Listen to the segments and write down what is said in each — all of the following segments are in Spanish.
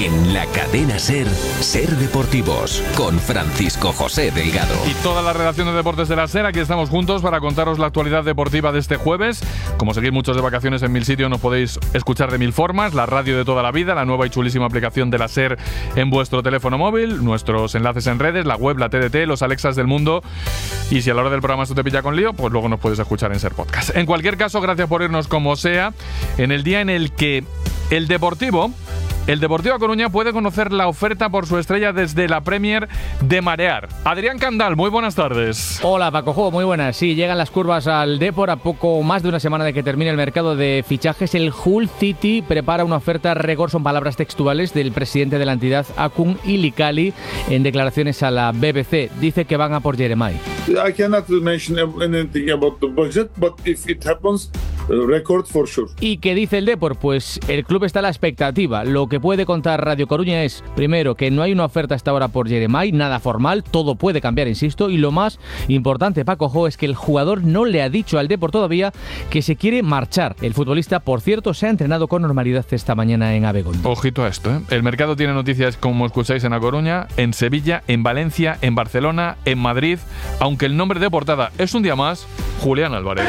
En la cadena SER, SER Deportivos, con Francisco José Delgado. Y toda la redacción de deportes de la SER, aquí estamos juntos para contaros la actualidad deportiva de este jueves. Como seguís muchos de vacaciones en mil sitios, nos podéis escuchar de mil formas. La radio de toda la vida, la nueva y chulísima aplicación de la SER en vuestro teléfono móvil, nuestros enlaces en redes, la web, la TDT, los Alexas del mundo. Y si a la hora del programa esto te pilla con lío, pues luego nos puedes escuchar en SER Podcast. En cualquier caso, gracias por irnos como sea, en el día en el que el Deportivo A Coruña puede conocer la oferta por su estrella desde la Premier de marear. Adrián Candal, muy buenas tardes. Hola Paco Jo, muy buenas. Sí, llegan las curvas al Depor a poco más de una semana de que termine el mercado de fichajes. El Hull City prepara una oferta récord, son palabras textuales del presidente de la entidad, Akun Ilikali, en declaraciones a la BBC. Dice que van a por Jeremai. I cannot mention anything about the budget, but if it happens, record for sure. ¿Y qué dice el Depor? Pues el club está a la expectativa. Lo que puede contar Radio Coruña es, primero, que no hay una oferta hasta ahora por Jeremai, nada formal, todo puede cambiar, insisto, y lo más importante, Paco Jo, es que el jugador no le ha dicho al Depor todavía que se quiere marchar. El futbolista, por cierto, se ha entrenado con normalidad esta mañana en Abegondo. Ojito a esto, ¿eh? El mercado tiene noticias, como escucháis, en A Coruña, en Sevilla, en Valencia, en Barcelona, en Madrid, aunque el nombre de portada es un día más, Julián Álvarez.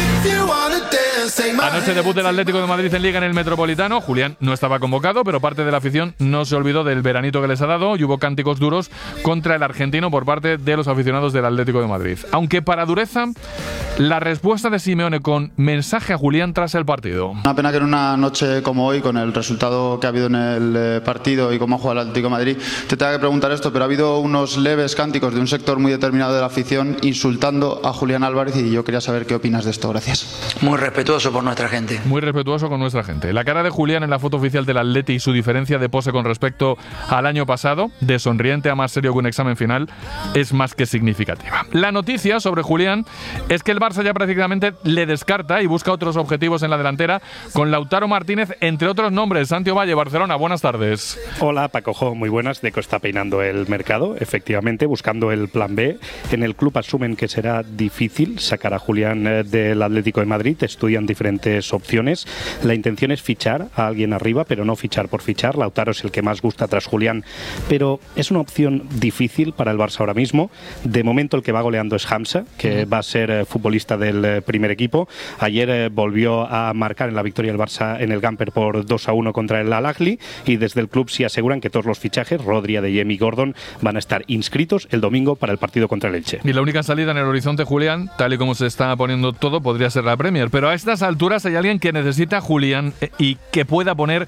Anoche debut del Atlético de Madrid en Liga en el Metropolitano. Julián no estaba convocado, pero parte de la afición no se olvidó del veranito que les ha dado y hubo cánticos duros contra el argentino por parte de los aficionados del Atlético de Madrid. Aunque para dureza, la respuesta de Simeone con mensaje a Julián tras el partido. Una pena que en una noche como hoy, con el resultado que ha habido en el partido y cómo ha jugado el Atlético de Madrid, te tenga que preguntar esto, pero ha habido unos leves cánticos de un sector muy determinado de la afición insultando a Julián Álvarez y yo quería saber qué opinas de esto. Gracias. Muy respetuoso por nuestra gente. Muy respetuoso con nuestra gente. La cara de Julián en la foto oficial del Atleti y su diferencia de pose con respecto al año pasado, de sonriente a más serio que un examen final, es más que significativa. La noticia sobre Julián es que el Barça ya prácticamente le descarta y busca otros objetivos en la delantera, con Lautaro Martínez, entre otros nombres. Santiago Valle, Barcelona, buenas tardes. Hola Paco Jo, muy buenas. Deco está peinando el mercado, efectivamente, buscando el plan B. En el club asumen que será difícil sacar a Julián del Atlético de Madrid, estudian diferentes opciones. La intención es fichar a alguien arriba, pero no fichar por fichar. Lautaro es el que más gusta tras Julián, pero es una opción difícil para el Barça ahora mismo. De momento el que va goleando es Hamza, que va a ser futbolista del primer equipo. Ayer volvió a marcar en la victoria del Barça en el Gamper por 2-1 contra el Al-Ahly, y desde el club sí aseguran que todos los fichajes, Rodri, Adeyemi y Gordon, van a estar inscritos el domingo para el partido contra el Elche. Y la única salida en el horizonte, Julián, tal y como se está poniendo todo, podría ser la Premier, pero a estas alturas hay alguien que necesita a Julián y que pueda poner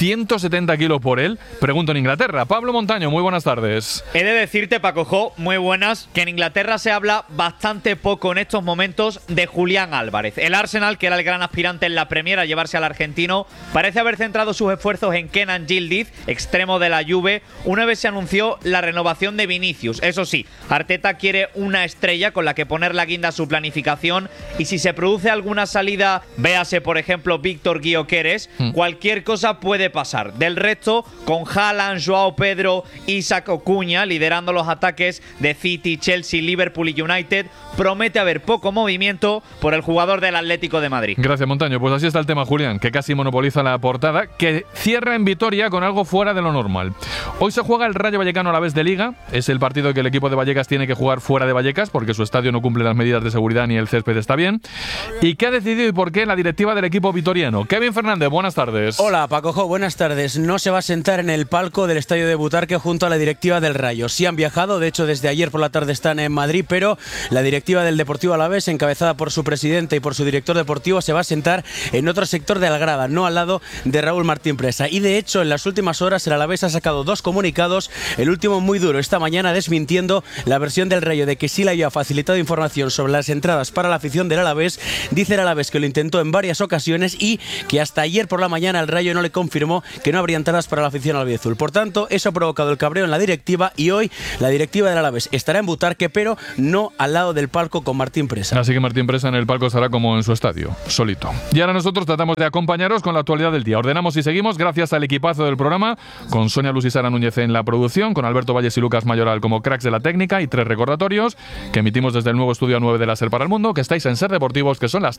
170 kilos por él. Pregunto en Inglaterra. Pablo Montaño, muy buenas tardes. He de decirte, Paco Jo, muy buenas, que en Inglaterra se habla bastante poco en estos momentos de Julián Álvarez. El Arsenal, que era el gran aspirante en la Premier a llevarse al argentino, parece haber centrado sus esfuerzos en Kenan Yildiz, extremo de la Juve, una vez se anunció la renovación de Vinicius. Eso sí, Arteta quiere una estrella con la que poner la guinda a su planificación, y si se produce alguna salida, véase por ejemplo Víctor Gyökeres, cualquier cosa puede pasar. Del resto, con Haaland, Joao Pedro, Isaac Ocuña liderando los ataques de City, Chelsea, Liverpool y United, promete haber poco movimiento por el jugador del Atlético de Madrid. Gracias, Montaño. Pues así está el tema, Julián, que casi monopoliza la portada, que cierra en Vitoria con algo fuera de lo normal. Hoy se juega el Rayo Vallecano a la vez de Liga. Es el partido que el equipo de Vallecas tiene que jugar fuera de Vallecas porque su estadio no cumple las medidas de seguridad ni el césped está bien. ¿Y qué ha decidido y por qué la directiva del equipo vitoriano? Kevin Fernández, buenas tardes. Hola, Paco Jo, buenas tardes. No se va a sentar en el palco del estadio de Butarque junto a la directiva del Rayo. Sí han viajado, de hecho desde ayer por la tarde están en Madrid, pero la directiva del Deportivo Alavés, encabezada por su presidente y por su director deportivo, se va a sentar en otro sector de la grada, no al lado de Raúl Martín Presa. Y de hecho, en las últimas horas el Alavés ha sacado dos comunicados, el último muy duro esta mañana, desmintiendo la versión del Rayo de que sí le había facilitado información sobre las entradas para la afición del Alavés. Dice el Alavés que lo intentó en varias ocasiones y que hasta ayer por la mañana el Rayo no le confirmó que no habría entradas para la afición albiazul. Por tanto, eso ha provocado el cabreo en la directiva y hoy la directiva del Alavés estará en Butarque, pero no al lado del palco con Martín Presa. Así que Martín Presa en el palco estará como en su estadio, solito. Y ahora nosotros tratamos de acompañaros con la actualidad del día. Ordenamos y seguimos gracias al equipazo del programa, con Sonia Luz y Sara Núñez en la producción, con Alberto Valles y Lucas Mayoral como cracks de la técnica, y 3 recordatorios que emitimos desde el nuevo estudio 9 de la SER para el mundo, que estáis en SER Deportivos, que son las 3:06.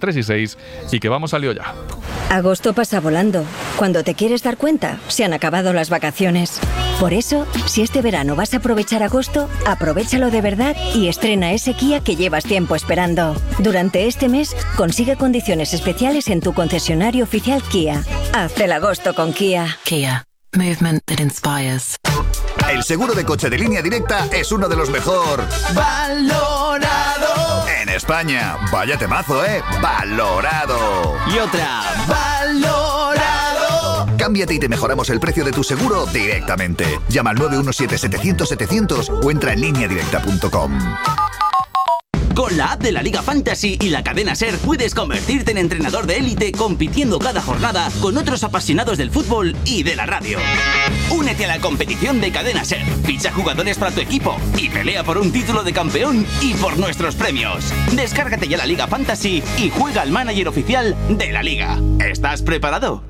país y que vamos al lío ya. Agosto pasa volando. Cuando te quieres dar cuenta, se han acabado las vacaciones. Por eso, si este verano vas a aprovechar agosto, aprovéchalo de verdad y estrena ese Kia que llevas tiempo esperando. Durante este mes, consigue condiciones especiales en tu concesionario oficial Kia. Haz el agosto con Kia. Kia. Movement that inspires. El seguro de coche de Línea Directa es uno de los mejor valorado en España. Vaya temazo, valorado. Y otra, valorado. Cámbiate y te mejoramos el precio de tu seguro directamente. Llama al 917-700-700 o entra en lineadirecta.com. Con la app de la Liga Fantasy y la cadena SER puedes convertirte en entrenador de élite compitiendo cada jornada con otros apasionados del fútbol y de la radio. Únete a la competición de cadena SER, ficha jugadores para tu equipo y pelea por un título de campeón y por nuestros premios. Descárgate ya la Liga Fantasy y juega al manager oficial de la Liga. ¿Estás preparado?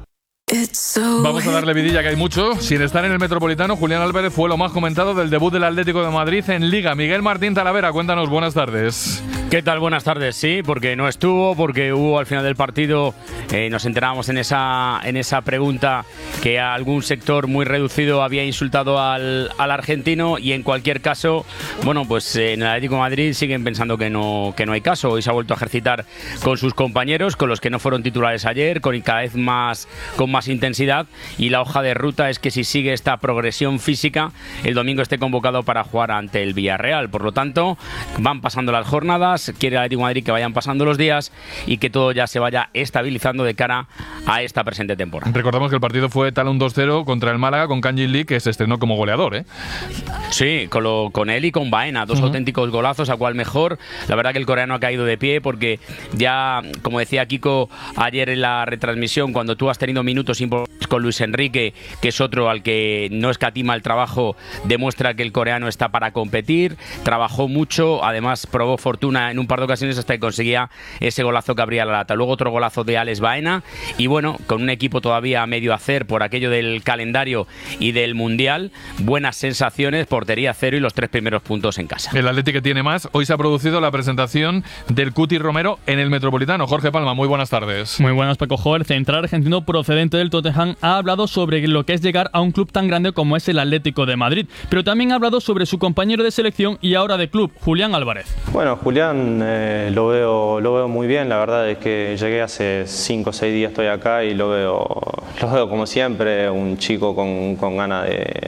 Vamos a darle vidilla, que hay mucho. Sin estar en el Metropolitano, Julián Álvarez fue lo más comentado del debut del Atlético de Madrid en Liga. Miguel Martín Talavera, cuéntanos, buenas tardes. ¿Qué tal? Buenas tardes. Sí, porque no estuvo, porque hubo al final del partido, nos enterábamos en esa pregunta que algún sector muy reducido había insultado al argentino, y en cualquier caso, bueno, pues en el Atlético de Madrid siguen pensando que no hay caso. Hoy se ha vuelto a ejercitar con sus compañeros, con los que no fueron titulares ayer, con cada vez con más intensidad, y la hoja de ruta es que si sigue esta progresión física, el domingo esté convocado para jugar ante el Villarreal. Por lo tanto, van pasando las jornadas, quiere el Atlético de Madrid que vayan pasando los días y que todo ya se vaya estabilizando de cara a esta presente temporada. Recordamos que el partido fue tal un 2-0 contra el Málaga con Kangin Lee, que se estrenó como goleador, Sí, con él y con Baena, dos auténticos golazos, a cual mejor. La verdad que el coreano ha caído de pie, porque ya, como decía Kiko ayer en la retransmisión, cuando tú has tenido minutos importantes con Luis Enrique, que es otro al que no escatima el trabajo, demuestra que el coreano está para competir, trabajó mucho, además probó fortuna en un par de ocasiones hasta que conseguía ese golazo que abría la lata. Luego otro golazo de Alex Baena, y bueno, con un equipo todavía a medio hacer por aquello del calendario y del Mundial, buenas sensaciones, portería cero y los 3 primeros puntos en casa. El Atlético que tiene más. Hoy se ha producido la presentación del Cuti Romero en el Metropolitano. Jorge Palma, muy buenas tardes. Muy buenas, Paco Jo. El central argentino procedente del Tottenham ha hablado sobre lo que es llegar a un club tan grande como es el Atlético de Madrid, pero también ha hablado sobre su compañero de selección y ahora de club, Julián Álvarez. Bueno, Julián lo veo muy bien. La verdad es que llegué hace 5 o 6 días, estoy acá y lo veo como siempre, un chico con ganas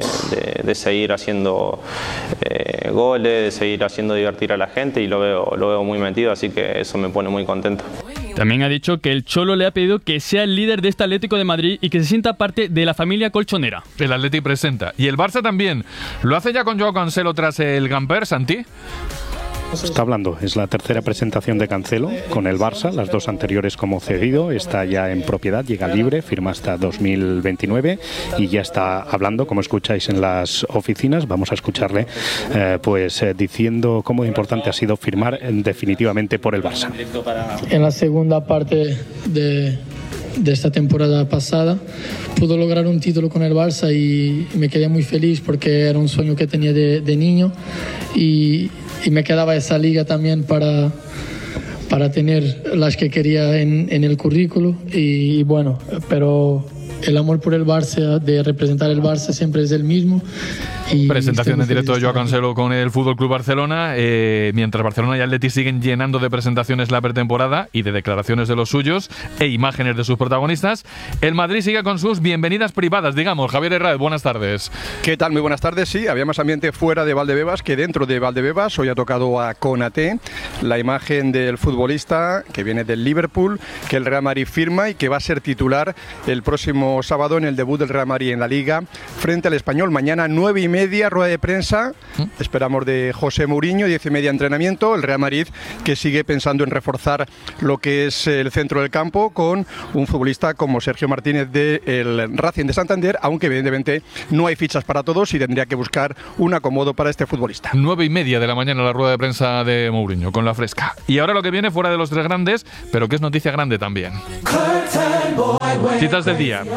de seguir haciendo goles, de seguir haciendo divertir a la gente, y lo veo muy metido, así que eso me pone muy contento. También ha dicho que el Cholo le ha pedido que sea el líder de este Atlético de Madrid y que se sienta parte de la familia colchonera. El Atlético presenta. Y el Barça también. ¿Lo hace ya con Joao Cancelo tras el Gamper, Santi? Está hablando, es la tercera presentación de Cancelo con el Barça, las 2 anteriores como cedido, está ya en propiedad, llega libre, firma hasta 2029 y ya está hablando, como escucháis en las oficinas. Vamos a escucharle diciendo cómo importante ha sido firmar definitivamente por el Barça. En la segunda parte de esta temporada pasada pudo lograr un título con el Barça y me quedé muy feliz porque era un sueño que tenía de niño, y me quedaba esa liga también para tener las que quería en el currículo, y bueno, pero el amor por el Barça, de representar el Barça, siempre es el mismo. Presentación en directo de Joao Cancelo con el Fútbol Club Barcelona, mientras Barcelona y Atleti siguen llenando de presentaciones la pretemporada y de declaraciones de los suyos e imágenes de sus protagonistas. El Madrid sigue con sus bienvenidas privadas, digamos. Javier Herráez, buenas tardes. ¿Qué tal? Muy buenas tardes. Sí, había más ambiente fuera de Valdebebas que dentro de Valdebebas. Hoy ha tocado a Konaté, la imagen del futbolista que viene del Liverpool, que el Real Madrid firma y que va a ser titular el próximo sábado en el debut del Real Madrid en la Liga frente al Español. Mañana 9:30, rueda de prensa, esperamos, de José Mourinho, 10:30 entrenamiento. El Real Madrid que sigue pensando en reforzar lo que es el centro del campo con un futbolista como Sergio Martínez del Racing de Santander, aunque evidentemente no hay fichas para todos y tendría que buscar un acomodo para este futbolista. 9:30 de la mañana la rueda de prensa de Mourinho con la fresca. Y ahora lo que viene fuera de los 3 grandes, pero que es noticia grande también. Citas del día.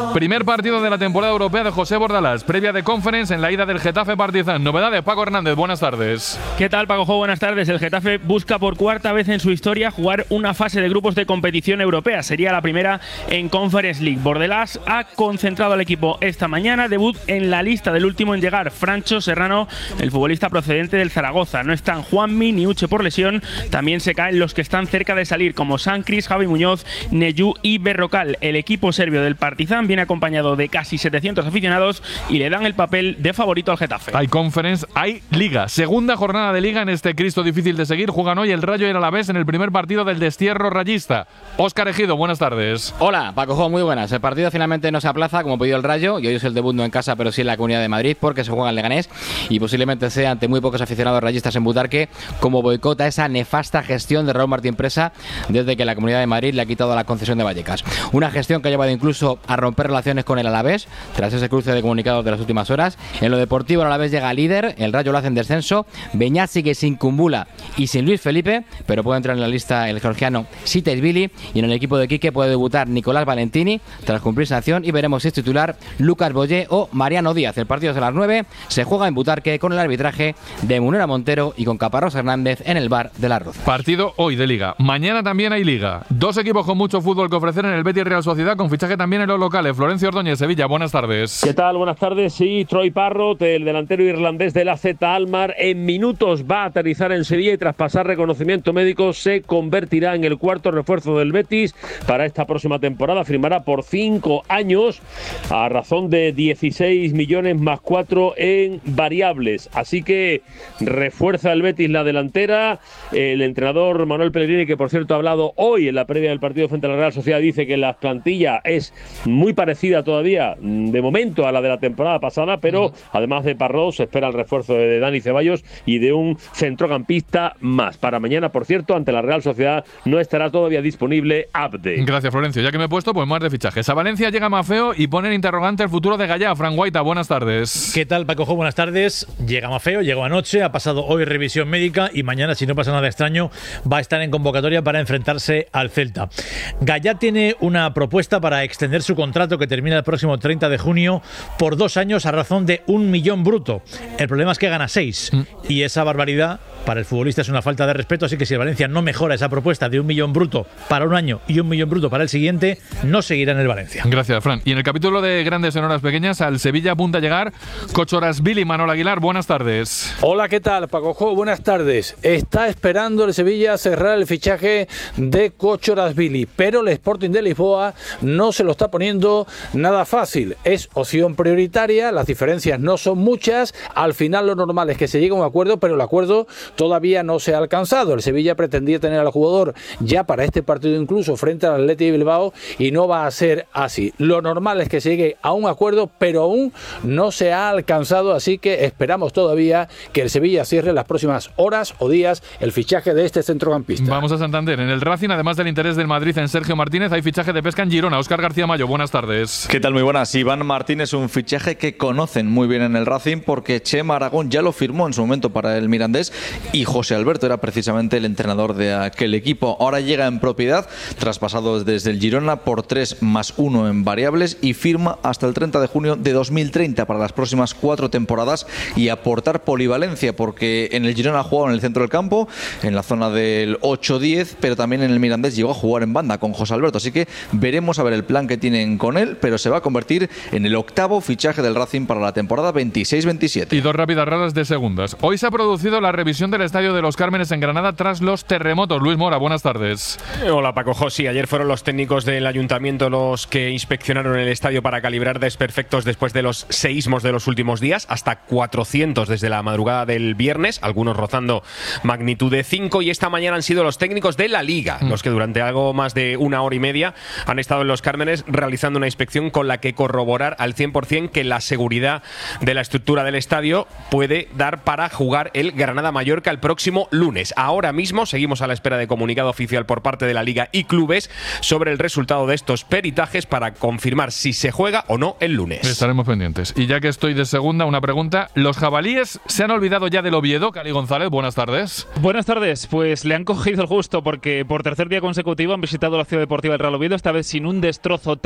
Primer partido de la temporada europea de José Bordalás, previa de Conference en la ida del Getafe Partizan. Novedades, Paco Hernández, buenas tardes. ¿Qué tal, Paco Jo? Buenas tardes. El Getafe busca por cuarta vez en su historia jugar una fase de grupos de competición europea. Sería la primera en Conference League. Bordalás ha concentrado al equipo esta mañana. Debut en la lista del último en llegar, Francho Serrano, el futbolista procedente del Zaragoza. No están Juanmi ni Uche por lesión. También se caen los que están cerca de salir, como Sancris, Javi Muñoz, Neyu y Berrocal. El equipo serbio del Partizan viene acompañado de casi 700 aficionados y le dan el papel de favorito al Getafe. Hay Conference, hay Liga. Segunda jornada de Liga en este Cristo difícil de seguir. Juegan hoy el Rayo y el Alavés en el primer partido del destierro rayista. Óscar Ejido, buenas tardes. Hola, Paco Jo, muy buenas. El partido finalmente no se aplaza como pidió el Rayo y hoy es el debut no en casa pero sí en la Comunidad de Madrid porque se juega en Leganés y posiblemente sea ante muy pocos aficionados rayistas en Butarque como boicota esa nefasta gestión de Raúl Martín Presa desde que la Comunidad de Madrid le ha quitado la concesión de Vallecas. Una gestión que ha llevado incluso a romper relaciones con el Alavés tras ese cruce de comunicados de las últimas horas. En lo deportivo el Alavés llega líder, el Rayo lo hace en descenso, Beñat sigue sin Kumbula y sin Luis Felipe, pero puede entrar en la lista el georgiano Sitaisvili y en el equipo de Quique puede debutar Nicolás Valentini tras cumplir sanción y veremos si es titular Lucas Boyé o Mariano Díaz. El partido es a las 9, se juega en Butarque con el arbitraje de Munera Montero y con Caparrós Hernández en el bar de la Rozas. Partido hoy de Liga. Mañana también hay Liga. Dos equipos con mucho fútbol que ofrecer en el Betis Real Sociedad con fichaje también en los locales. Florencio Ordóñez, Sevilla, buenas tardes. ¿Qué tal? Buenas tardes. Sí, Troy Parrott, el delantero irlandés del AZ Alkmaar, en minutos va a aterrizar en Sevilla y tras pasar reconocimiento médico se convertirá en el cuarto refuerzo del Betis para esta próxima temporada. Firmará por 5 años a razón de 16 millones más 4 en variables. Así que refuerza el Betis la delantera. El entrenador Manuel Pellegrini, que por cierto ha hablado hoy en la previa del partido frente a la Real Sociedad, dice que la plantilla es muy parecida todavía de momento a la de la temporada pasada, pero además de Parrot se espera el refuerzo de Dani Ceballos y de un centrocampista más. Para mañana, por cierto, ante la Real Sociedad no estará todavía disponible Abde. Gracias, Florencio. Ya que me he puesto, pues más de fichajes. A Valencia llega Mafeo y pone en interrogante el futuro de Gallá. Fran Guaita, buenas tardes. ¿Qué tal, Paco Jo? Buenas tardes. Llega Mafeo, llegó anoche, ha pasado hoy revisión médica y mañana, si no pasa nada extraño, va a estar en convocatoria para enfrentarse al Celta. Gallá tiene una propuesta para extender su contrato que termina el próximo 30 de junio por 2 años a razón de 1 millón bruto. El problema es que gana 6 y esa barbaridad para el futbolista es una falta de respeto, así que si el Valencia no mejora esa propuesta de 1 millón bruto para un año y 1 millón bruto para el siguiente, no seguirá en el Valencia. Gracias, Fran. Y en el capítulo de Grandes en Horas Pequeñas, al Sevilla apunta a llegar Kochorasvili. Manuel Aguilar, buenas tardes. Hola, ¿qué tal, Paco Jo? Buenas tardes. Está esperando el Sevilla cerrar el fichaje de Kochorasvili, pero el Sporting de Lisboa no se lo está poniendo nada fácil. Es opción prioritaria, las diferencias no son muchas, al final lo normal es que se llegue a un acuerdo, pero el acuerdo todavía no se ha alcanzado. El Sevilla pretendía tener al jugador ya para este partido incluso frente al Athletic de Bilbao y no va a ser así. Lo normal es que se llegue a un acuerdo, pero aún no se ha alcanzado, así que esperamos todavía que el Sevilla cierre las próximas horas o días el fichaje de este centrocampista. Vamos a Santander. En el Racing, además del interés del Madrid en Sergio Martínez, hay fichaje de pesca en Girona. Óscar García Mayo, buenas tardes. ¿Qué tal? Muy buenas. Iván Martínez, un fichaje que conocen muy bien en el Racing porque Chema Aragón ya lo firmó en su momento para el Mirandés y José Alberto era precisamente el entrenador de aquel equipo. Ahora llega en propiedad, traspasado desde el Girona por 3 más 1 en variables y firma hasta el 30 de junio de 2030 para las próximas 4 temporadas y aportar polivalencia porque en el Girona ha jugado en el centro del campo, en la zona del 8-10, pero también en el Mirandés llegó a jugar en banda con José Alberto, así que veremos a ver el plan que tienen con él, pero se va a convertir en el 8º fichaje del Racing para la temporada 26-27. Y 2 rápidas raras de segundas. Hoy se ha producido la revisión del Estadio de los Cármenes en Granada tras los terremotos. Luis Mora, buenas tardes. Hola, Paco José. Ayer fueron los técnicos del ayuntamiento los que inspeccionaron el estadio para calibrar desperfectos después de los seísmos de los últimos días, hasta 400 desde la madrugada del viernes, algunos rozando magnitud de 5, y esta mañana han sido los técnicos de la Liga los que durante algo más de 1 hora y media han estado en los Cármenes realizando una inspección con la que corroborar al 100% que la seguridad de la estructura del estadio puede dar para jugar el Granada-Mallorca el próximo lunes. Ahora mismo seguimos a la espera de comunicado oficial por parte de la Liga y clubes sobre el resultado de estos peritajes para confirmar si se juega o no el lunes. Estaremos pendientes. Y ya que estoy de segunda, una pregunta. ¿Los jabalíes se han olvidado ya del Oviedo? Cali González, buenas tardes. Buenas tardes. Pues le han cogido el gusto porque por tercer día consecutivo han visitado la Ciudad Deportiva del Real Oviedo, esta vez sin un destrozo tal como el del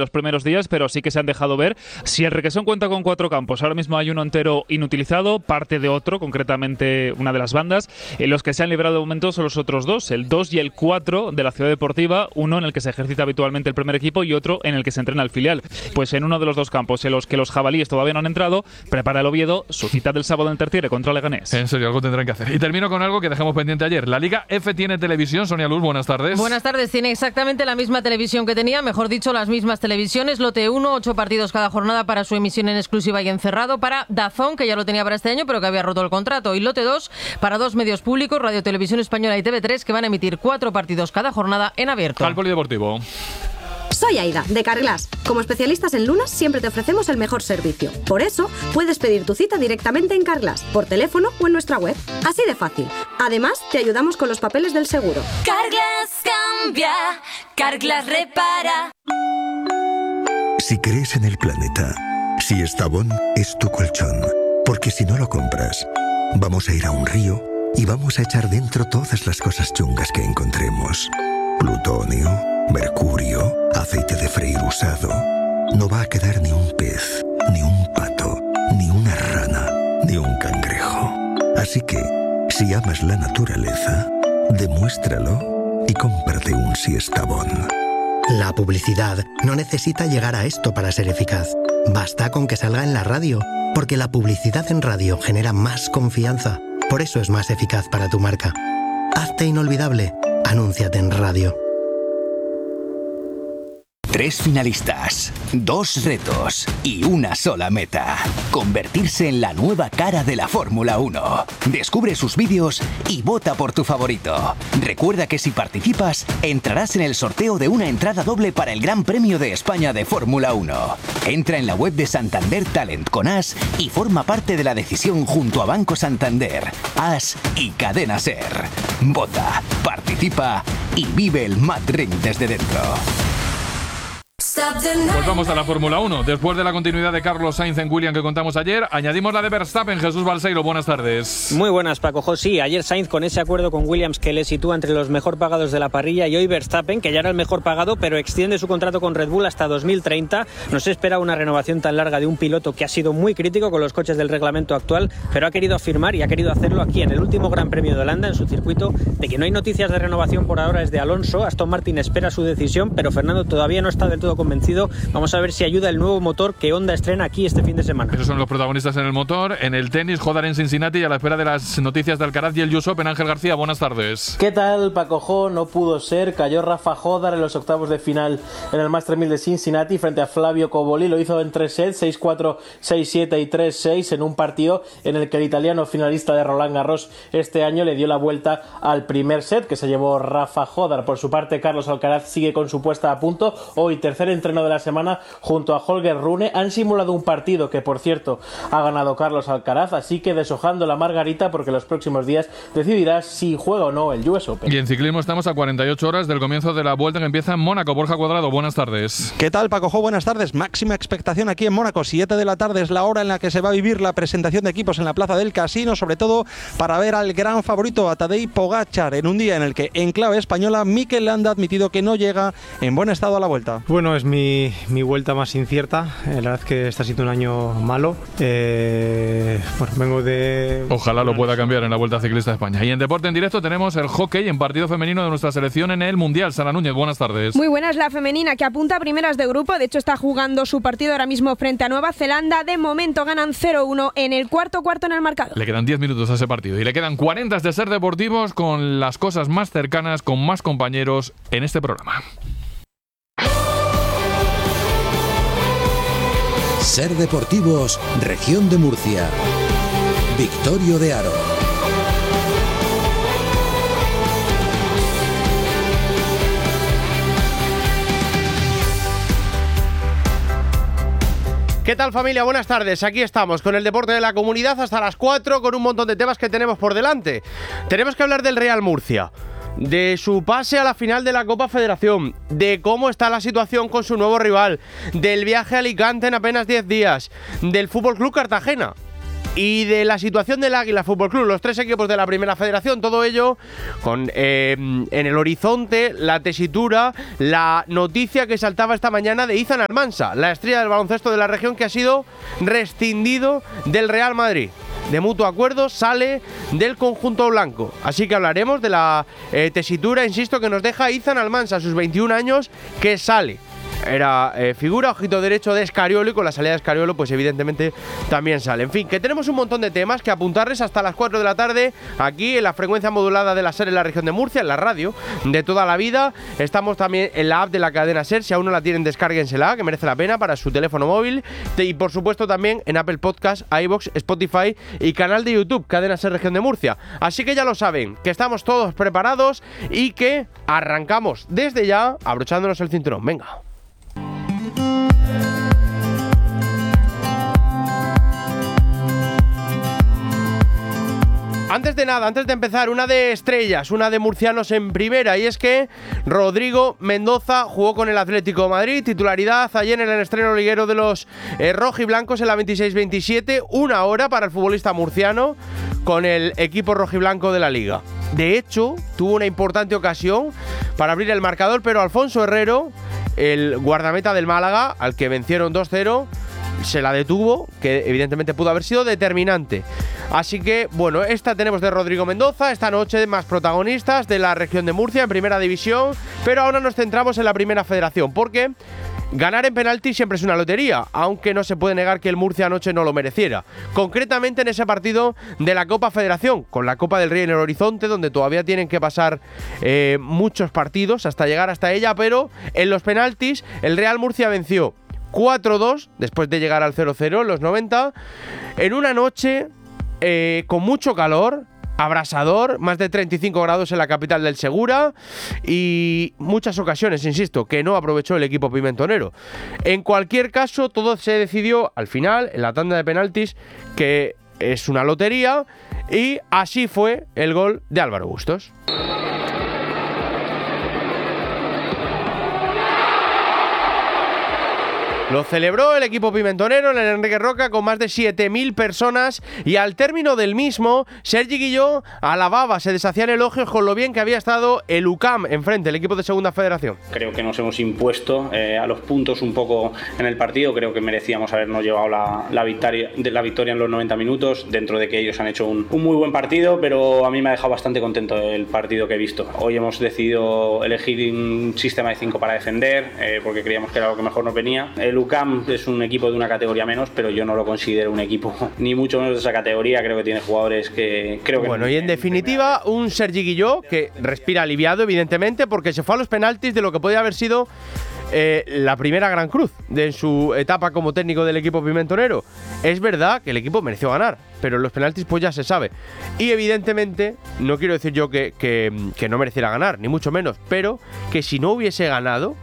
los primeros días, pero sí que se han dejado ver. Si el Requesón cuenta con 4 campos, ahora mismo hay uno entero inutilizado, parte de otro, concretamente una de las bandas. Los que se han librado de momento son los otros 2, el 2 y el 4 de la Ciudad Deportiva, uno en el que se ejercita habitualmente el primer equipo y otro en el que se entrena el filial. Pues en uno de los 2 campos en los que los jabalíes todavía no han entrado, prepara el Oviedo su cita del sábado en Tertiere contra Leganés. En serio, algo tendrán que hacer. Y termino con algo que dejamos pendiente ayer. La Liga F tiene televisión. Sonia Luz, buenas tardes. Buenas tardes. Tiene exactamente la misma televisión que tenía, mejor dicho, las mismas televisiones. Lote 1, 8 partidos cada jornada para su emisión en exclusiva y encerrado. Para DAZN, que ya lo tenía para este año, pero que había roto el contrato. Y lote 2, para 2 medios públicos, Radio Televisión Española y TV3, que van a emitir 4 partidos cada jornada en abierto. Al polideportivo. Soy Aida, de Carglass. Como especialistas en lunas, siempre te ofrecemos el mejor servicio. Por eso, puedes pedir tu cita directamente en Carglass, por teléfono o en nuestra web. Así de fácil. Además, te ayudamos con los papeles del seguro. Carglass cambia, Carglass repara. Si crees en el planeta, si Estavón es tu colchón, porque si no lo compras, vamos a ir a un río y vamos a echar dentro todas las cosas chungas que encontremos. Plutonio, mercurio, aceite de freír usado. No va a quedar ni un pez, ni un pato, ni una rana, ni un cangrejo. Así que, si amas la naturaleza, demuéstralo y cómprate un Siestabón. La publicidad no necesita llegar a esto para ser eficaz. Basta con que salga en la radio, porque la publicidad en radio genera más confianza. Por eso es más eficaz para tu marca. Hazte inolvidable. Anúnciate en radio. 3 finalistas, 2 retos y una sola meta. Convertirse en la nueva cara de la Fórmula 1. Descubre sus vídeos y vota por tu favorito. Recuerda que si participas, entrarás en el sorteo de una entrada doble para el Gran Premio de España de Fórmula 1. Entra en la web de Santander Talent con As y forma parte de la decisión junto a Banco Santander, As y Cadena Ser. Vota, participa y vive el Mad Ring desde dentro. Pues vamos a la Fórmula 1. Después de la continuidad de Carlos Sainz en Williams que contamos ayer, añadimos la de Verstappen. Jesús Balseiro, buenas tardes. Muy buenas, Paco José. Ayer Sainz con ese acuerdo con Williams que le sitúa entre los mejor pagados de la parrilla, y hoy Verstappen, que ya era el mejor pagado, pero extiende su contrato con Red Bull hasta 2030. No se espera una renovación tan larga de un piloto que ha sido muy crítico con los coches del reglamento actual, pero ha querido afirmar y ha querido hacerlo aquí en el último Gran Premio de Holanda, en su circuito, de que no hay noticias de renovación por ahora es de Alonso. Aston Martin espera su decisión, pero Fernando todavía no está del todo convencido. Vamos a ver si ayuda el nuevo motor que Honda estrena aquí este fin de semana. Esos son los protagonistas en el motor. En el tenis, Hodar en Cincinnati, y a la espera de las noticias de Alcaraz y el US Open. Ángel García, buenas tardes. ¿Qué tal, Paco Jo? No pudo ser. Cayó Rafa Hodar en los octavos de final en el Masters 1000 de Cincinnati frente a Flavio Cobolli. Lo hizo en 3 sets, 6-4, 6-7 y 3-6, en un partido en el que el italiano finalista de Roland Garros este año le dio la vuelta al primer set que se llevó Rafa Hodar. Por su parte, Carlos Alcaraz sigue con su puesta a punto. Hoy, tercer entreno de la semana junto a Holger Rune. Han simulado un partido que, por cierto, ha ganado Carlos Alcaraz, así que deshojando la margarita, porque los próximos días decidirá si juega o no el US Open. Y en ciclismo estamos a 48 horas del comienzo de la vuelta que empieza en Mónaco. Borja Cuadrado, buenas tardes. ¿Qué tal, Paco Jo? Buenas tardes. Máxima expectación aquí en Mónaco. 7 de la tarde es la hora en la que se va a vivir la presentación de equipos en la Plaza del Casino, sobre todo para ver al gran favorito, a Tadej Pogačar, en un día en el que, en clave española, Mikel Landa ha admitido que no llega en buen estado a la vuelta. Bueno, es mi vuelta más incierta. La verdad es que está siendo un año malo. Bueno, vengo de... Ojalá lo pueda cambiar en la Vuelta Ciclista de España. Y en Deporte en Directo tenemos el hockey en partido femenino de nuestra selección en el Mundial. Sara Núñez, buenas tardes. Muy buenas, la femenina que apunta a primeras de grupo. De hecho, está jugando su partido ahora mismo frente a Nueva Zelanda. De momento ganan 0-1 en el cuarto en el marcador. Le quedan 10 minutos a ese partido y le quedan 40 de Ser Deportivos, con las cosas más cercanas, con más compañeros en este programa. Ser Deportivos, Región de Murcia. Victorio de Aro. ¿Qué tal, familia? Buenas tardes. Aquí estamos con el deporte de la comunidad hasta las 4, con un montón de temas que tenemos por delante. Tenemos que hablar del Real Murcia, de su pase a la final de la Copa Federación, de cómo está la situación con su nuevo rival, del viaje a Alicante en apenas 10 días, del FC Cartagena y de la situación del Águila Fútbol Club, los 3 equipos de la Primera Federación, todo ello con en el horizonte la tesitura, la noticia que saltaba esta mañana de Izan Almansa, la estrella del baloncesto de la región, que ha sido rescindido del Real Madrid. De mutuo acuerdo sale del conjunto blanco. Así que hablaremos de la tesitura, insisto, que nos deja Izan Almansa a sus 21 años, que sale. Era figura, ojito derecho de Escariolo, y con la salida de Escariolo pues evidentemente también sale. En fin, que tenemos un montón de temas que apuntarles hasta las 4 de la tarde aquí en la frecuencia modulada de la SER en la región de Murcia, en la radio de toda la vida. Estamos también en la app de la cadena SER, si aún no la tienen descárguensela, que merece la pena para su teléfono móvil, y por supuesto también en Apple Podcast, iVoox, Spotify y canal de YouTube, Cadena SER Región de Murcia. Así que ya lo saben, que estamos todos preparados y que arrancamos desde ya abrochándonos el cinturón. Venga. Antes de nada, antes de empezar, una de estrellas, una de murcianos en primera, y es que Rodrigo Mendoza jugó con el Atlético de Madrid, titularidad ayer en el estreno liguero de los rojiblancos en la 26-27, una hora para el futbolista murciano con el equipo rojiblanco de la Liga. De hecho, tuvo una importante ocasión para abrir el marcador, pero Alfonso Herrero, el guardameta del Málaga, al que vencieron 2-0, se la detuvo, que evidentemente pudo haber sido determinante. Así que, bueno, esta tenemos de Rodrigo Mendoza, esta noche más protagonistas de la región de Murcia en primera división, pero ahora nos centramos en la Primera Federación, porque ganar en penalti siempre es una lotería, aunque no se puede negar que el Murcia anoche no lo mereciera. Concretamente en ese partido de la Copa Federación, con la Copa del Rey en el horizonte, donde todavía tienen que pasar muchos partidos hasta llegar hasta ella, pero en los penaltis el Real Murcia venció 4-2 después de llegar al 0-0 en los 90, en una noche con mucho calor, abrasador, más de 35 grados en la capital del Segura, y muchas ocasiones, insisto, que no aprovechó el equipo pimentonero. En cualquier caso, todo se decidió al final, en la tanda de penaltis, que es una lotería, y así fue el gol de Álvaro Bustos. Lo celebró el equipo pimentonero en el Enrique Roca con más de 7.000 personas, y al término del mismo, Sergi Guilló alababa, se deshacían elogios con lo bien que había estado el UCAM enfrente, el equipo de Segunda Federación. Creo que nos hemos impuesto a los puntos un poco en el partido. Creo que merecíamos habernos llevado la victoria en los 90 minutos, dentro de que ellos han hecho un muy buen partido, pero a mí me ha dejado bastante contento el partido que he visto. Hoy hemos decidido elegir un sistema de 5 para defender, porque creíamos que era lo que mejor nos venía. El UCAM es un equipo de una categoría menos, pero yo no lo considero un equipo ni mucho menos de esa categoría. Creo que tiene jugadores que creo que... Bueno, y en definitiva, un Sergi Guilló que respira aliviado, evidentemente, porque se fue a los penaltis de lo que podía haber sido la primera gran cruz de su etapa como técnico del equipo pimentonero. Es verdad que el equipo mereció ganar, pero en los penaltis pues ya se sabe. Y evidentemente, no quiero decir yo que no mereciera ganar, ni mucho menos, pero que si no hubiese ganado,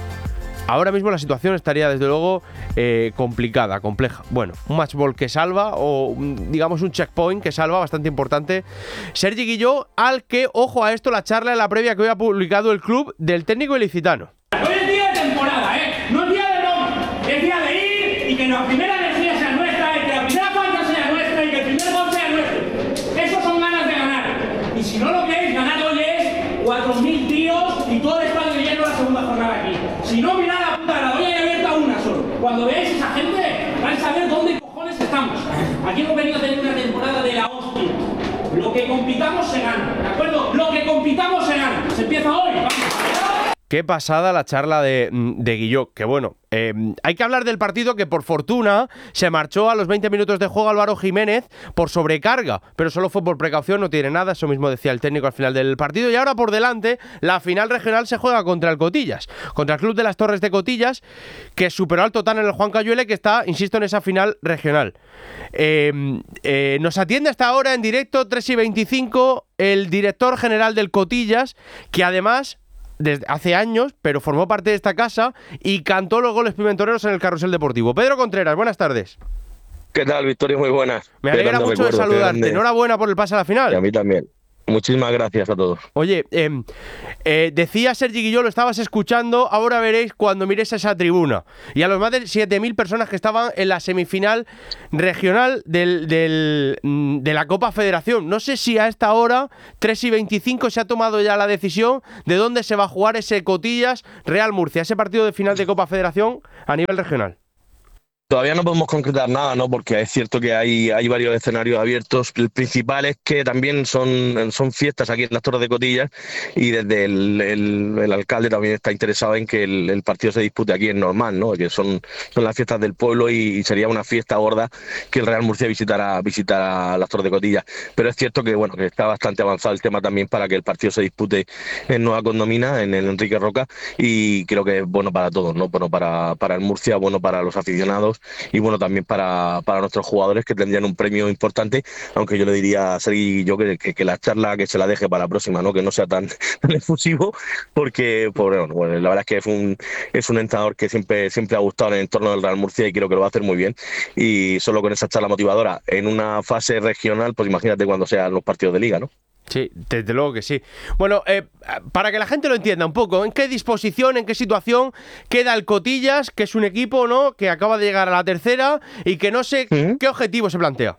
ahora mismo la situación estaría desde luego complicada, compleja. Bueno, un match ball que salva, o digamos un checkpoint que salva bastante importante Sergi Guilló, al que, ojo a esto, la charla en la previa que hoy ha publicado el club del técnico ilicitano. Hoy es día de temporada, no es día de broma, es día de ir y que la primera energía sea nuestra, y que la primera falta sea nuestra, y que el primer gol sea nuestro. Eso son ganas de ganar. Y si no lo queréis, ganar hoy es 4.000 tíos y todo el estadio lleno la segunda jornada aquí. Si no, mirad la puta de la olla y abierta una solo. Cuando veáis esa gente, vais a ver dónde cojones estamos. Aquí hemos venido a tener una temporada de la hostia. Lo que compitamos se gana, ¿de acuerdo? Lo que compitamos se gana. Se empieza hoy. Vamos. Qué pasada la charla de Guilló, que bueno, hay que hablar del partido que por fortuna se marchó a los 20 minutos de juego Álvaro Jiménez por sobrecarga, pero solo fue por precaución, no tiene nada, eso mismo decía el técnico al final del partido. Y ahora por delante, la final regional se juega contra el Cotillas, contra el Club de las Torres de Cotillas, que superó al Totán en el Juan Cayuele, que está, insisto, en esa final regional. Nos atiende hasta ahora en directo, 3:25, el director general del Cotillas, que además desde hace años, pero formó parte de esta casa y cantó los goles pimentoneros en el Carrusel Deportivo. Pedro Contreras, buenas tardes. ¿Qué tal, Victoria? Muy buenas. Me alegra mucho de saludarte. Enhorabuena por el pase a la final. Y a mí también. Muchísimas gracias a todos. Oye, decía Sergi Guilló, lo estabas escuchando, ahora veréis cuando miréis esa tribuna. Y a los más de 7.000 personas que estaban en la semifinal regional de la Copa Federación. No sé si a esta hora, 3:25, se ha tomado ya la decisión de dónde se va a jugar ese Cotillas Real Murcia, ese partido de final de Copa Federación a nivel regional. Todavía no podemos concretar nada, ¿no? Porque es cierto que hay varios escenarios abiertos. El principal es que también son fiestas aquí en las Torres de Cotillas y desde el alcalde también está interesado en que el partido se dispute aquí en Normal, ¿no? Que son las fiestas del pueblo y sería una fiesta gorda que el Real Murcia visitara las Torres de Cotillas. Pero es cierto que que está bastante avanzado el tema también para que el partido se dispute en Nueva Condomina, en el Enrique Roca, y creo que es bueno para todos, ¿no? Bueno para el Murcia, bueno para los aficionados y bueno también para nuestros jugadores, que tendrían un premio importante, aunque yo le diría a Sergi que la charla que se la deje para la próxima, ¿no? Que no sea tan efusivo, porque la verdad es que es un entrenador que siempre ha gustado en el entorno del Real Murcia y creo que lo va a hacer muy bien, y solo con esa charla motivadora en una fase regional, pues imagínate cuando sean los partidos de liga, ¿no? Sí, desde luego que sí. Bueno, para que la gente lo entienda un poco, ¿en qué disposición, en qué situación queda el Cotillas, que es un equipo, ¿no?, que acaba de llegar a la tercera y que no sé qué objetivo se plantea?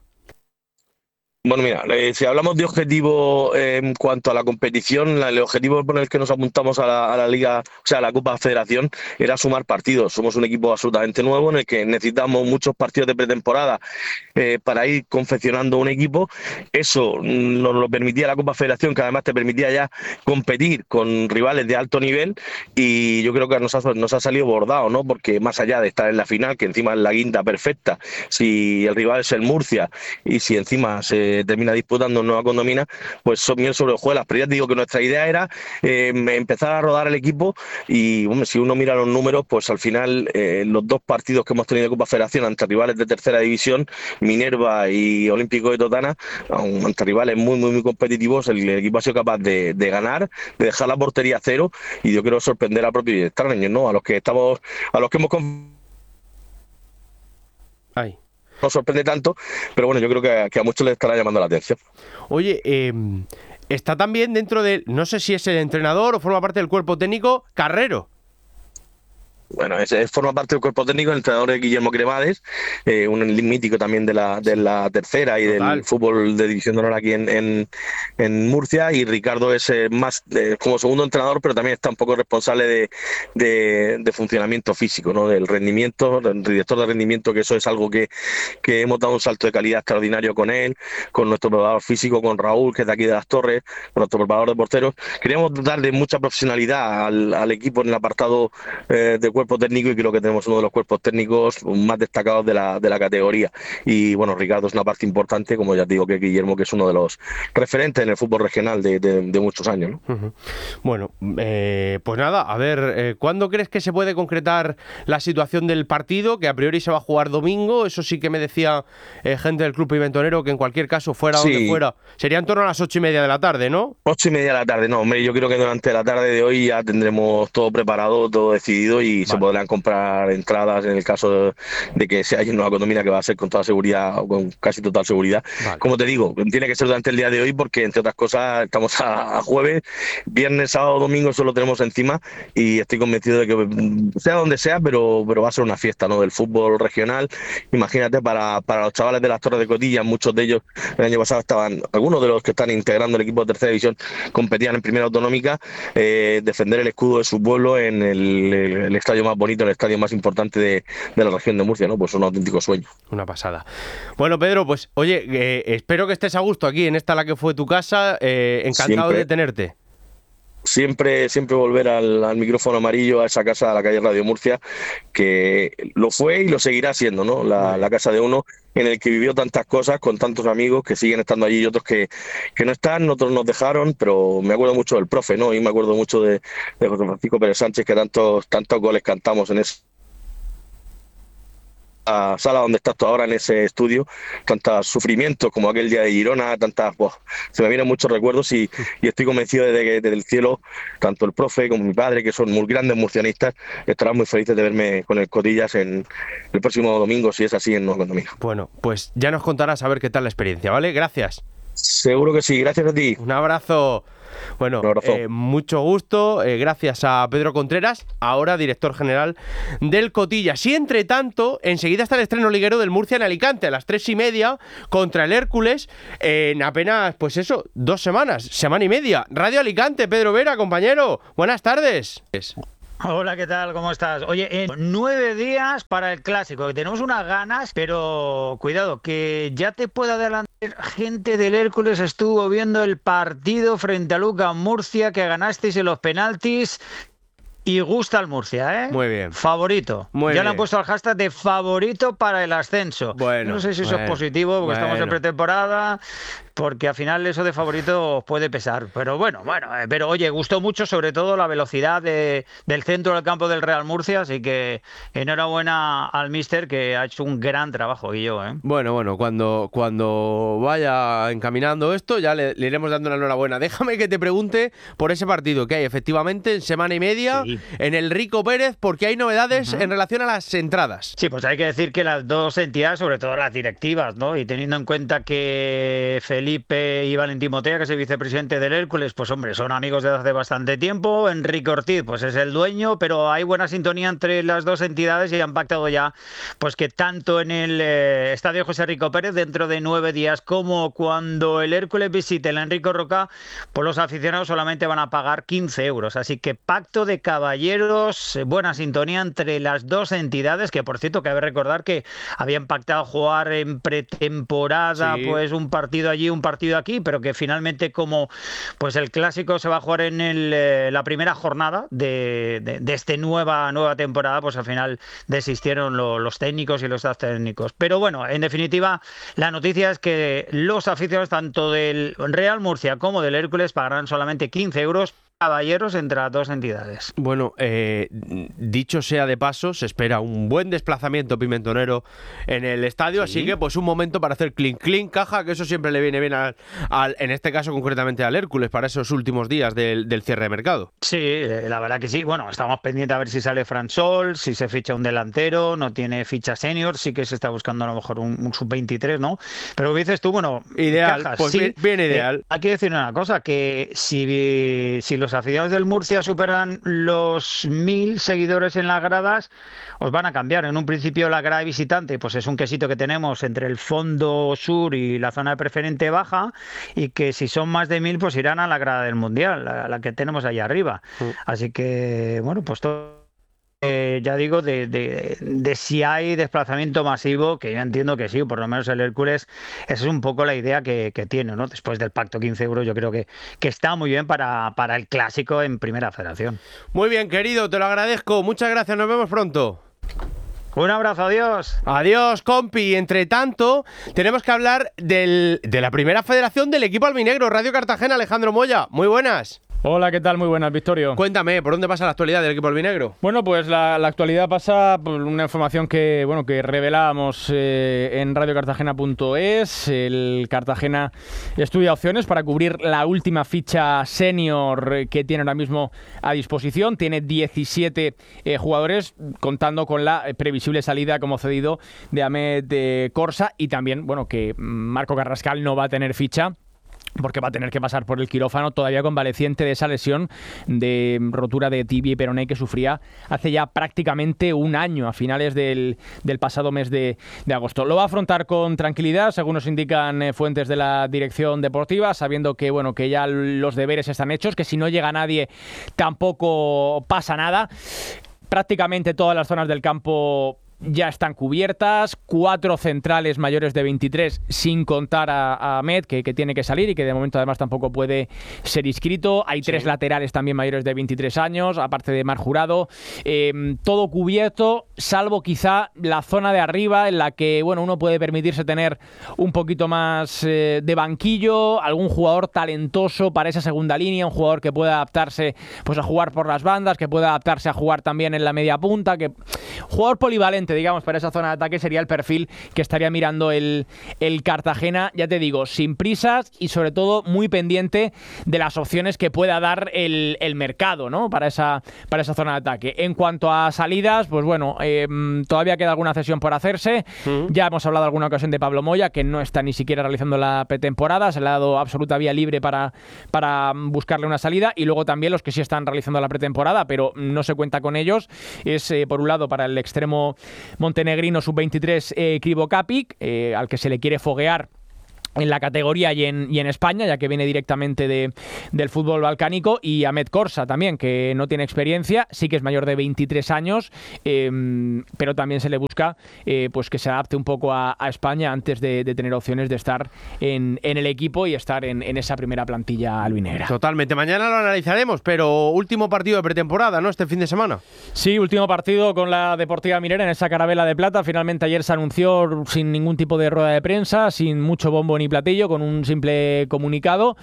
Bueno, mira, si hablamos de objetivo en cuanto a la competición, el objetivo por el que nos apuntamos a la Liga, o sea, a la Copa Federación, era sumar partidos. Somos un equipo absolutamente nuevo en el que necesitamos muchos partidos de pretemporada para ir confeccionando un equipo. Eso nos lo permitía la Copa Federación, que además te permitía ya competir con rivales de alto nivel, y yo creo que nos ha salido bordado, ¿no? Porque más allá de estar en la final, que encima es la guinda perfecta, si el rival es el Murcia y si encima se termina disputando en Nueva Condomina, pues son miel sobre hojuelas. Pero ya te digo que nuestra idea era empezar a rodar el equipo y si uno mira los números, pues al final los dos partidos que hemos tenido de Copa Federación ante rivales de tercera división, Minerva y Olímpico de Totana, ante rivales muy muy muy competitivos, el equipo ha sido capaz de ganar, de dejar la portería a cero, y yo quiero sorprender a propios y extraños, ¿no? A los que hemos no sorprende tanto, pero bueno, yo creo que a muchos les estará llamando la atención. Oye, está también dentro de, no sé si es el entrenador o forma parte del cuerpo técnico, Carrero. Bueno, forma parte del cuerpo técnico, el entrenador es Guillermo Cremades, un mítico también de la tercera y del fútbol de División de Honor aquí en Murcia, y Ricardo es más como segundo entrenador, pero también está un poco responsable de funcionamiento físico, ¿no? Del rendimiento, del director de rendimiento, que eso es algo que hemos dado un salto de calidad extraordinario con él, con nuestro preparador físico, con Raúl, que es de aquí de Las Torres, con nuestro preparador de porteros. Queríamos darle mucha profesionalidad al equipo en el apartado de cuerpo técnico, y creo que tenemos uno de los cuerpos técnicos más destacados de la categoría. Y bueno, Ricardo es una parte importante, como ya te digo, que Guillermo, que es uno de los referentes en el fútbol regional de muchos años, ¿no? Uh-huh. Bueno, pues nada, a ver, ¿cuándo crees que se puede concretar la situación del partido? Que a priori se va a jugar domingo, eso sí que me decía gente del Club Pimentonero, que en cualquier caso, fuera donde fuera, sería en torno a las 8:30 de la tarde, ¿no? 8:30 de la tarde, no, hombre, yo creo que durante la tarde de hoy ya tendremos todo preparado, todo decidido, y se podrán comprar entradas en el caso de que sea en Nueva Condomina, que va a ser con toda seguridad, o con casi total seguridad. Como te digo, tiene que ser durante el día de hoy, porque entre otras cosas estamos a jueves, viernes, sábado, domingo, eso lo tenemos encima, y estoy convencido de que sea donde sea, pero va a ser una fiesta, ¿no? Del fútbol regional. Imagínate, para los chavales de las Torres de Cotillas, muchos de ellos el año pasado algunos de los que están integrando el equipo de tercera división competían en primera autonómica, defender el escudo de su pueblo en el estadio más bonito, el estadio más importante de la región de Murcia, ¿no? Pues un auténtico sueño. Una pasada. Bueno, Pedro, pues oye, espero que estés a gusto aquí en la que fue tu casa, encantado de tenerte. Siempre volver al micrófono amarillo, a esa casa, a la calle Radio Murcia, que lo fue y lo seguirá siendo, ¿no? La casa de uno, en el que vivió tantas cosas, con tantos amigos que siguen estando allí y otros que no están, otros nos dejaron, pero me acuerdo mucho del profe, ¿no? Y me acuerdo mucho de José Francisco Pérez Sánchez, que tantos goles cantamos en esa sala donde estás tú ahora, en ese estudio, tantos sufrimientos como aquel día de Girona, se me vienen muchos recuerdos, y estoy convencido de que desde el cielo, tanto el profe como mi padre, que son muy grandes murcianistas, estarán muy felices de verme con el Cotillas en el próximo domingo, si es así, en Nueva Condomina. Bueno, pues ya nos contarás a ver qué tal la experiencia, ¿vale? Gracias. Seguro que sí, gracias a ti. Un abrazo. Bueno, mucho gusto, gracias a Pedro Contreras, ahora director general del Cotillas. Y entre tanto, enseguida está el estreno liguero del Murcia en Alicante, a las 3:30, contra el Hércules, en apenas, pues eso, 2 semanas, semana y media. Radio Alicante, Pedro Vera, compañero, buenas tardes. Hola, ¿qué tal? ¿Cómo estás? Oye, 9 días para el Clásico, que tenemos unas ganas, pero cuidado, que ya te puedo adelantar, gente del Hércules estuvo viendo el partido frente a Lucas Murcia, que ganasteis en los penaltis. Y gusta el Murcia, ¿eh? Muy bien. Favorito. Muy ya bien. le han puesto al hashtag de favorito para el ascenso. Bueno, no sé si eso es positivo, porque estamos en pretemporada, porque al final eso de favorito puede pesar. Pero bueno, pero oye, gustó mucho sobre todo la velocidad del centro del campo del Real Murcia, así que enhorabuena al míster, que ha hecho un gran trabajo, Guillo, ¿eh? Bueno, cuando vaya encaminando esto ya le iremos dando la enhorabuena. Déjame que te pregunte por ese partido que hay efectivamente en semana y media en el Rico Pérez, porque hay novedades en relación a las entradas. Sí, pues hay que decir que las dos entidades, sobre todo las directivas, ¿no? Y teniendo en cuenta que Felipe y Valentín Motea, que es el vicepresidente del Hércules, pues hombre, son amigos desde hace bastante tiempo. Enrique Ortiz, pues es el dueño, pero hay buena sintonía entre las dos entidades y han pactado ya, pues que tanto en el Estadio José Rico Pérez, dentro de 9 días, como cuando el Hércules visite el Enrico Roca, pues los aficionados solamente van a pagar 15 euros. Así que pacto de caballeros, buena sintonía entre las dos entidades, que por cierto cabe recordar que habían pactado jugar en pretemporada, pues un partido allí, un partido aquí, pero que finalmente, como pues el Clásico se va a jugar en la primera jornada de esta nueva temporada, pues al final desistieron los técnicos y los staff técnicos. Pero bueno, en definitiva, la noticia es que los aficionados tanto del Real Murcia como del Hércules pagarán solamente 15 euros caballeros entre las dos entidades. Bueno, dicho sea de paso, se espera un buen desplazamiento pimentonero en el estadio, así que pues un momento para hacer clink caja, que eso siempre le viene bien en este caso concretamente al Hércules para esos últimos días del cierre de mercado. Sí, la verdad que sí. Bueno, estamos pendientes a ver si sale Fran Sol, si se ficha un delantero, no tiene ficha senior, sí que se está buscando a lo mejor un sub-23, ¿no? Pero dices tú, bueno, ideal, cajas, pues sí, bien ideal. Hay que decir una cosa, que si los aficionados del Murcia superan los 1000 seguidores en las gradas, os van a cambiar. En un principio la grada visitante pues es un quesito que tenemos entre el fondo sur y la zona de preferente baja, y que si son más de 1000 pues irán a la grada del Mundial, la que tenemos allá arriba. Así que bueno, pues todo ya digo, de si hay desplazamiento masivo, que yo entiendo que sí, por lo menos el Hércules, esa es un poco la idea que tiene, ¿no? Después del pacto 15 euros, yo creo que está muy bien para el Clásico en Primera Federación. Muy bien, querido, te lo agradezco. Muchas gracias, nos vemos pronto. Un abrazo, adiós. Adiós, compi. Entre tanto, tenemos que hablar de la Primera Federación del equipo albinegro. Radio Cartagena, Alejandro Moya. Muy buenas. Hola, ¿qué tal? Muy buenas, Victorio. Cuéntame, ¿por dónde pasa la actualidad del equipo albinegro? Bueno, pues la actualidad pasa por una información que revelábamos en radiocartagena.es. El Cartagena estudia opciones para cubrir la última ficha senior que tiene ahora mismo a disposición. Tiene 17 jugadores, contando con la previsible salida como cedido de Ahmed Corsa, y también, que Marco Carrascal no va a tener ficha, porque va a tener que pasar por el quirófano, todavía convaleciente de esa lesión de rotura de tibia y peroné que sufría hace ya prácticamente un año, a finales del pasado mes de agosto. Lo va a afrontar con tranquilidad, según nos indican fuentes de la dirección deportiva, sabiendo que ya los deberes están hechos, que si no llega nadie tampoco pasa nada. Prácticamente todas las zonas del campo ya están cubiertas, 4 centrales mayores de 23, sin contar a Ahmed, que tiene que salir y que de momento además tampoco puede ser inscrito. Hay 3 laterales también mayores de 23 años, aparte de Mar Jurado. Todo cubierto, salvo quizá la zona de arriba, en la que uno puede permitirse tener un poquito más de banquillo, algún jugador talentoso para esa segunda línea, un jugador que pueda adaptarse pues a jugar por las bandas, que pueda adaptarse a jugar también en la media punta, jugador polivalente conveniente, digamos, para esa zona de ataque sería el perfil que estaría mirando el Cartagena, ya te digo, sin prisas y sobre todo muy pendiente de las opciones que pueda dar el mercado, ¿no? Para esa zona de ataque. En cuanto a salidas, pues bueno, todavía queda alguna cesión por hacerse. Ya hemos hablado alguna ocasión de Pablo Moya, que no está ni siquiera realizando la pretemporada, se le ha dado absoluta vía libre para buscarle una salida, y luego también los que sí están realizando la pretemporada, pero no se cuenta con ellos, es por un lado para el extremo montenegrino sub-23 Krivo Kapic, al que se le quiere foguear en la categoría y en España, ya que viene directamente del fútbol balcánico, y Ahmed Corsa también, que no tiene experiencia, sí que es mayor de 23 años, pero también se le busca pues que se adapte un poco a España antes de tener opciones de estar en el equipo y estar en esa primera plantilla albinegra. Totalmente, mañana lo analizaremos, pero último partido de pretemporada, ¿no? Este fin de semana. Sí, último partido con la Deportiva Minera en esa Carabela de Plata. Finalmente ayer se anunció sin ningún tipo de rueda de prensa, sin mucho bombo ni platillo, con un simple comunicado.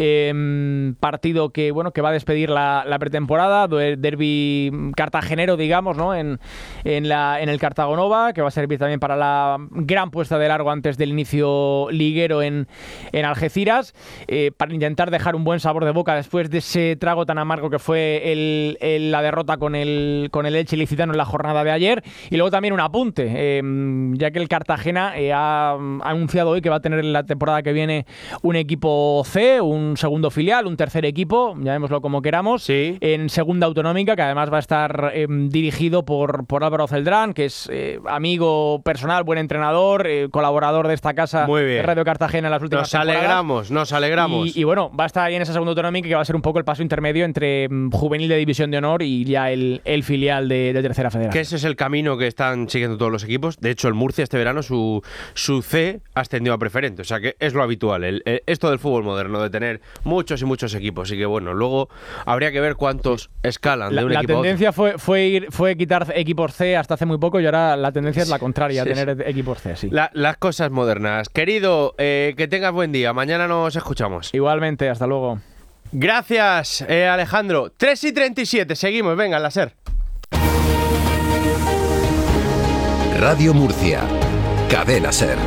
Partido que va a despedir la pretemporada, derbi cartagenero, digamos, ¿no? En el Cartagonova, que va a servir también para la gran puesta de largo antes del inicio liguero en Algeciras, para intentar dejar un buen sabor de boca después de ese trago tan amargo que fue la derrota con el Elche ilicitano en la jornada de ayer. Y luego también un apunte, ya que el Cartagena ha anunciado hoy que va a tener la temporada que viene un equipo C, un segundo filial, un tercer equipo, llamémoslo como queramos, sí, en segunda autonómica, que además va a estar dirigido por Álvaro Celdrán, que es amigo personal, buen entrenador, colaborador de esta casa de Radio Cartagena en las últimas temporadas. Nos alegramos. Y bueno, va a estar ahí en esa segunda autonómica, que va a ser un poco el paso intermedio entre juvenil de División de Honor y ya el filial de Tercera Federación. Que ese es el camino que están siguiendo todos los equipos. De hecho, el Murcia este verano su C ascendió a preferente, o sea que es lo habitual, esto del fútbol moderno, de tener muchos y muchos equipos. Así que bueno, luego habría que ver cuántos escalan de un equipo a otro. La tendencia fue quitar equipos C hasta hace muy poco, y ahora la tendencia es la contraria, tener equipos C, sí. Las cosas modernas. Querido, que tengas buen día. Mañana nos escuchamos. Igualmente, hasta luego. Gracias, Alejandro. 3:37, seguimos, venga, la SER. Radio Murcia, Cadena SER.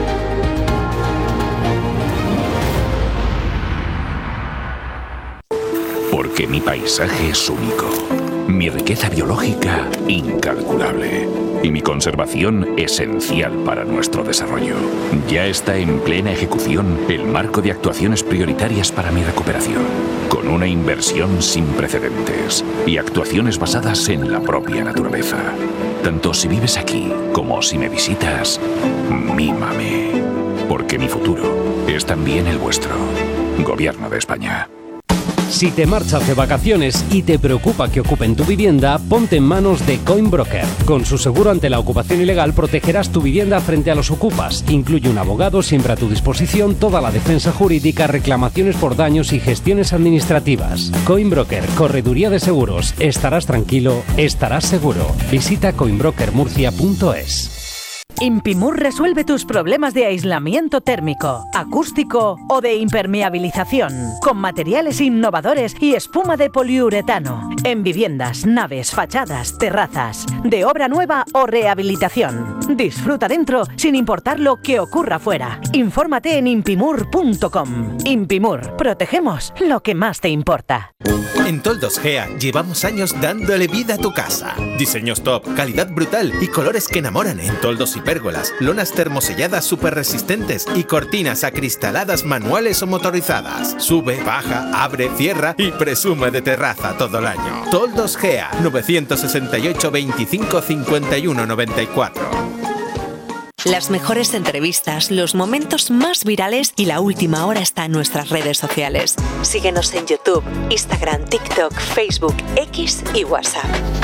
Porque mi paisaje es único, mi riqueza biológica incalculable y mi conservación esencial para nuestro desarrollo. Ya está en plena ejecución el marco de actuaciones prioritarias para mi recuperación, con una inversión sin precedentes y actuaciones basadas en la propia naturaleza. Tanto si vives aquí como si me visitas, mímame, porque mi futuro es también el vuestro. Gobierno de España. Si te marchas de vacaciones y te preocupa que ocupen tu vivienda, ponte en manos de Coinbroker. Con su seguro ante la ocupación ilegal protegerás tu vivienda frente a los ocupas. Incluye un abogado siempre a tu disposición, toda la defensa jurídica, reclamaciones por daños y gestiones administrativas. Coinbroker, correduría de seguros. Estarás tranquilo, estarás seguro. Visita coinbrokermurcia.es. Impimur resuelve tus problemas de aislamiento térmico, acústico o de impermeabilización, con materiales innovadores y espuma de poliuretano, en viviendas, naves, fachadas, terrazas, de obra nueva o rehabilitación. Disfruta dentro sin importar lo que ocurra fuera. Infórmate en impimur.com. Impimur, protegemos lo que más te importa. En Toldos Gea llevamos años dándole vida a tu casa. Diseños top, calidad brutal y colores que enamoran en toldos y pérgolas, lonas termoselladas súper resistentes y cortinas acristaladas manuales o motorizadas. Sube, baja, abre, cierra y presume de terraza todo el año. Toldos Gea, 968 25 51 94. Las mejores entrevistas, los momentos más virales y la última hora está en nuestras redes sociales. Síguenos en YouTube, Instagram, TikTok, Facebook, X y WhatsApp.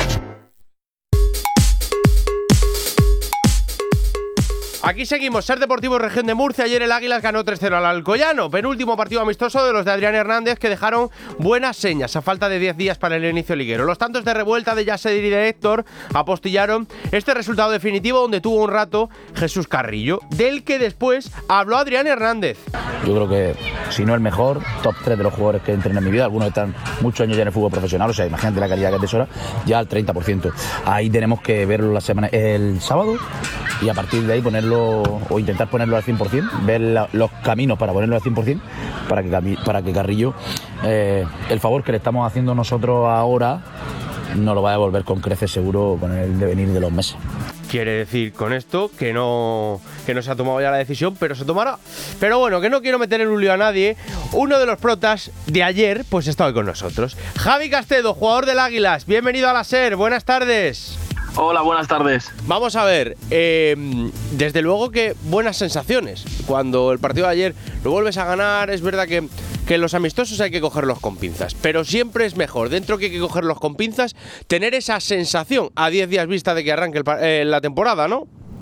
Aquí seguimos, SER Deportivo Región de Murcia. Ayer el Águilas ganó 3-0 al Alcoyano. Penúltimo partido amistoso de los de Adrián Hernández, que dejaron buenas señas a falta de 10 días para el inicio liguero. Los tantos de revuelta de Yasser y de Héctor apostillaron este resultado definitivo, donde tuvo un rato Jesús Carrillo, del que después habló Adrián Hernández. Yo creo que, si no el mejor, top 3 de los jugadores que entren en mi vida. Algunos están muchos años ya en el fútbol profesional, o sea, imagínate la calidad que atesora, ya al 30%. Ahí tenemos que verlo el sábado y a partir de ahí ponerlo, o intentar ponerlo al 100%, ver los caminos para ponerlo al 100%, para que Carrillo, el favor que le estamos haciendo nosotros ahora, no lo va a devolver con creces seguro con el devenir de los meses. Quiere decir con esto que no se ha tomado ya la decisión, pero se tomará. Pero bueno, que no quiero meter en un lío a nadie. Uno de los protas de ayer, pues está hoy con nosotros. Javi Castedo, jugador del Águilas. Bienvenido a la SER. Buenas tardes. Hola, buenas tardes. Vamos a ver, desde luego que buenas sensaciones. Cuando el partido de ayer lo vuelves a ganar, es verdad que los amistosos hay que cogerlos con pinzas, pero siempre es mejor, dentro que hay que cogerlos con pinzas, tener esa sensación a 10 días vista de que arranque la temporada, ¿no?